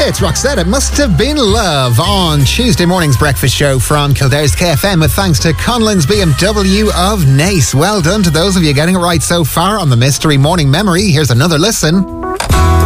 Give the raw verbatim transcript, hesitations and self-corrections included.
It's Roxette. It must have been love on Tuesday morning's breakfast show from Kildare's K F M with thanks to Conlon's B M W of Naas. Well done to those of you getting it right so far on the Mystery Morning Memory. Here's another listen.